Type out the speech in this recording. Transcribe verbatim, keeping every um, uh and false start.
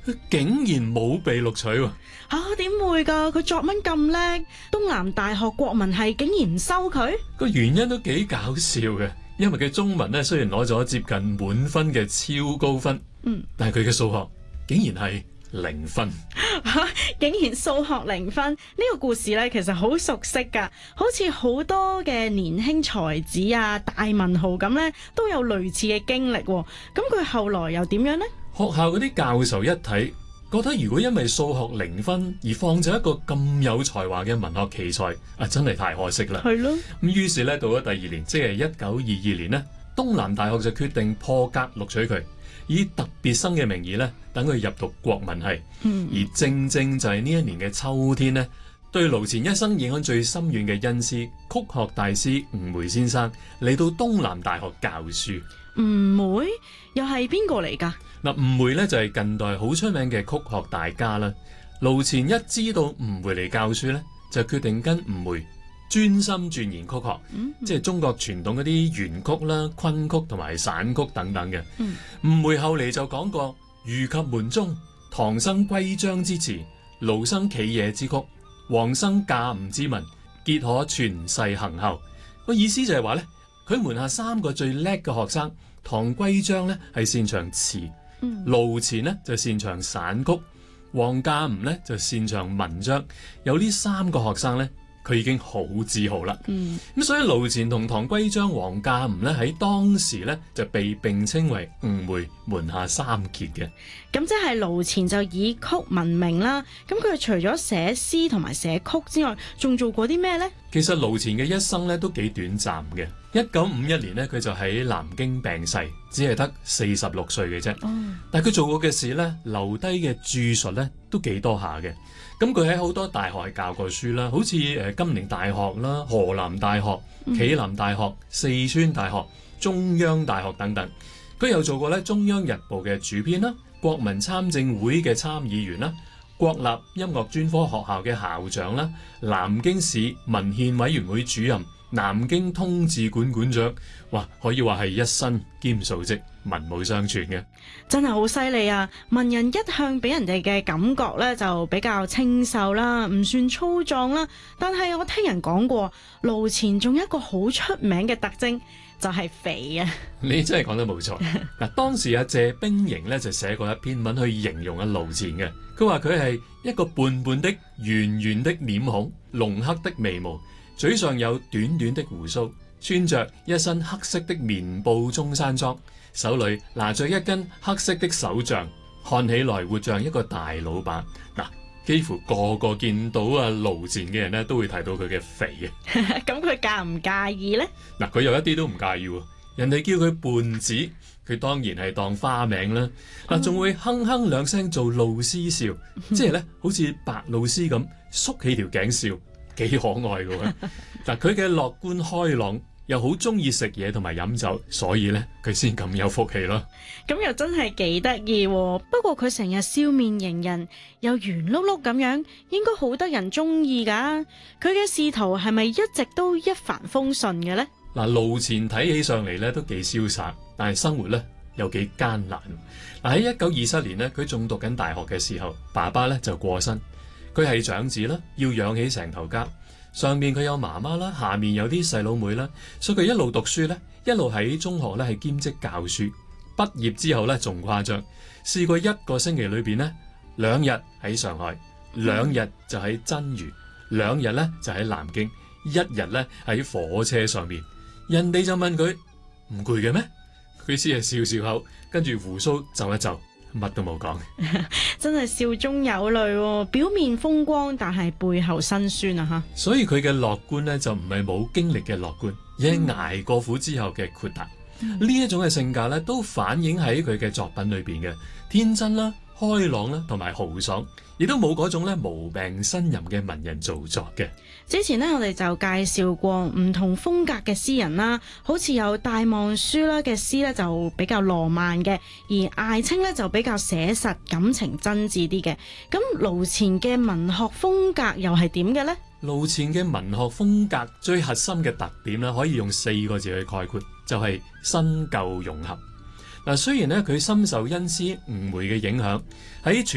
佢竟然冇被錄取喎！ 嚇點會㗎？佢作文咁叻，東南大學國文系竟然唔收佢？ 個原因都幾搞笑嘅，因為佢中文咧雖然攞咗接近滿分嘅超高分， 嗯， 但係佢嘅數學竟然係零分。 竟然數學零分，呢個故事咧其實好熟悉㗎，好似好多嘅年輕才子啊、大文豪咁咧，都有類似嘅經歷喎。咁佢後來又點樣呢？ 學校嗰啲教授一睇，覺得如果因為數學零分而放走一個咁有才華嘅文學奇才，啊真係太可惜啦。 係咯。 咁於是咧到咗第二年，即係一九二二年呢，東南大學就決定破格錄取佢，以特別生嘅名義咧，等佢入讀國文系。 嗯。 而正正就係呢一年嘅秋天呢，對盧前一生影響最深遠嘅恩師曲學大師吳梅先生嚟到東南大學教書。 吳梅又係邊個嚟㗎？ 嗱，吳梅咧就係近代好出名嘅曲學大家啦。盧前一知道吳梅嚟教書咧，就決定跟吳梅專心鑽研曲學，嗯嗯、即係中國傳統嗰啲元曲啦、昆曲同埋散曲等等嘅。吳、嗯、梅後嚟就講過：豫及門中，唐生歸張之詞，盧生企野之曲，黃生駕吳之文，皆可傳世行後。個意思就係話咧，佢門下三個最叻嘅學生，唐歸章咧係擅長詞。盧前呢就擅長散曲，黃駕吳呢就擅長文章。有呢三個學生呢，佢已經好自豪啦。咁、嗯、所以盧前同唐歸章、黃駕吳呢喺當時呢就被並稱為吳梅門下三傑嘅。 咁即係盧前就以曲聞名啦。咁佢除咗寫詩同埋寫曲之外，仲做過啲咩呢？ 其實盧前嘅一生呢都幾短暫嘅。一九五一年呢，佢就喺南京病逝，只係得四十六歲嘅啫。Oh. 但係佢做過嘅事呢，留低嘅著述呢都幾多下嘅。咁佢喺好多大學係教過書啦，好似誒金陵大學啦、河南大學、暨南大學、四川大學、中央大學等等。佢又做過咧中央日報嘅主編啦、國民參政會嘅參議員啦、國立音樂專科學校嘅校長啦、南京市文獻委員會主任、南京通志館館長，哇，可以話係一身兼數職，文武雙全嘅， 真係好犀利啊！文人一向俾人哋嘅感覺咧就比較清秀啦，唔算粗壯啦。但係我聽人講過，盧前仲有一個好出名嘅特徵，就係肥啊！ 你真係講得冇錯。嗱，當時阿謝冰瑩咧就寫過一篇文去形容阿盧前嘅，佢話佢係一個胖胖的圓圓的臉孔，濃黑的眉毛，嘴上有短短的鬍鬚，穿着一身黑色的棉布中山裝，手裏拿着一根黑色的手杖，看起來活像一個大老闆。嗱，幾乎個個見到阿盧前嘅人咧，都會提到佢嘅肥嘅。 咁佢介唔介意呢？ 嗱，佢又一啲都唔介意喎。人哋叫佢胖子，佢當然係當花名啦。嗱，仲會哼哼兩聲做露絲笑，即係咧好似白露絲咁縮起條頸笑，幾可愛㗎喎。嗱，佢嘅樂觀開朗，又好中意食嘢同埋飲酒，所以咧佢先咁有福氣咯。 咁又真係幾得意喎。不過佢成日笑面迎人，又圓碌碌咁樣，應該好得人中意㗎。佢嘅仕途係咪一直都一帆風順嘅呢？ 嗱，盧前睇起上嚟咧都幾瀟灑，但係生活咧又幾艱難。嗱，喺一九二七年咧，佢仲讀緊大學嘅時候，爸爸咧就過身，佢係長子啦，要養起成頭家。上面佢有媽媽啦，下面有啲細佬妹啦，所以佢一路讀書咧，一路喺中學咧係兼職教書。畢業之後咧仲誇張，試過一個星期裏邊咧，兩日喺上海，兩日就喺真如，兩日咧就喺南京，一日咧喺火車上面。人哋就問佢唔攰嘅咩？佢先係笑笑口，跟住鬍鬚皺一皺，乜都冇講。 真係笑中有淚喎，表面風光，但係背後辛酸啊！吓，所以佢嘅樂觀咧就唔係冇經歷嘅樂觀，而係捱過苦之後嘅豁達。呢、嗯、一種嘅性格咧，都反映喺佢嘅作品裏邊嘅天真啦、開朗啦，同埋豪爽，亦都冇嗰種咧無病呻吟嘅文人造作嘅。 之前呢，我哋就介紹過唔同風格嘅詩人啦，好似有戴望舒啦嘅詩咧就比較浪漫嘅，而艾青咧就比較寫實、感情真摯啲嘅。咁盧前嘅文學風格又係點嘅呢？ 盧前嘅文學風格最核心嘅特點咧，可以用四個字去概括，就係新舊融合。嗱，雖然咧佢深受恩師吳梅嘅影響，喺